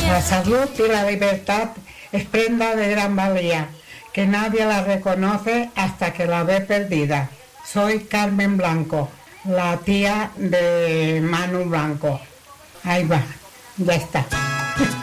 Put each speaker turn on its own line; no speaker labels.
La salud y la libertad es prenda de gran valía, que nadie la reconoce hasta que la ve perdida. Soy Carmen Blanco, la tía de Manu Blanco. Ahí va, ya está.